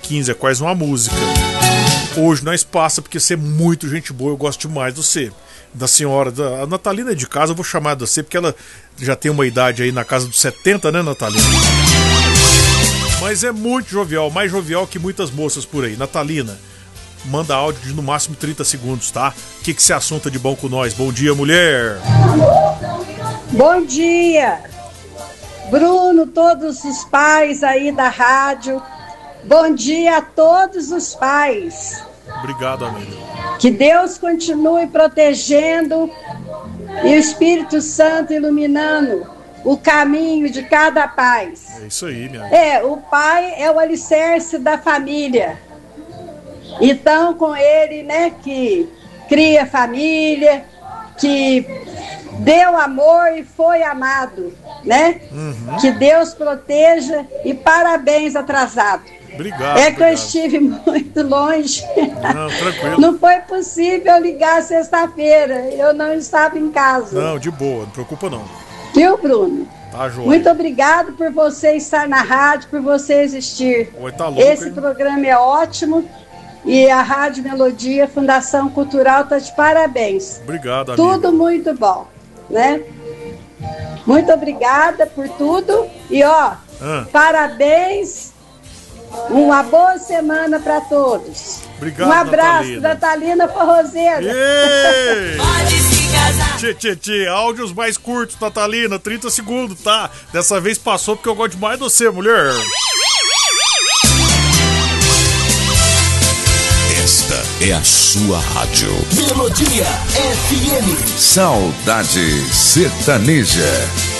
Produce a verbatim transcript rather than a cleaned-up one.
quinze, é quase uma música. Hoje nós passa porque você é muito gente boa, eu gosto demais de você. Da senhora, da, a Natalina é de casa, eu vou chamar de você porque ela já tem uma idade aí na casa dos setenta, né, Natalina? Mas é muito jovial, mais jovial que muitas moças por aí. Natalina, manda áudio de no máximo trinta segundos, tá? O que que você assunta de bom com nós? Bom dia, mulher! Bom dia! Bruno, todos os pais aí da rádio. Bom dia a todos os pais. Obrigado, amigo. Que Deus continue protegendo e o Espírito Santo iluminando o caminho de cada pai. É isso aí, minha amiga. É, o pai é o alicerce da família. Então, com ele, né, que cria família, que deu amor e foi amado, né? Uhum. Que Deus proteja e parabéns, atrasado. Obrigado. É que obrigado. eu estive muito longe. Não, tranquilo. Não foi possível ligar sexta-feira. Eu não estava em casa. Não, de boa, não preocupa não. Viu, Bruno? Tá, joia. Muito obrigado por você estar na rádio, por você existir. Oi, tá louco, Esse hein? programa é ótimo. E a Rádio Melodia, Fundação Cultural, tá de parabéns. Obrigado, amigo. Tudo muito bom, né? Muito obrigada por tudo. E ó, ah. parabéns. Uma boa semana para todos. Obrigado, um abraço, Natalina, Natalina Forrozeira. Pode se casar. Tchê, tchê, tchê. Áudios mais curtos, Natalina, trinta segundos, tá? Dessa vez passou porque eu gosto demais de você, mulher. Esta é a sua rádio. Melodia F M. Saudade Sertaneja.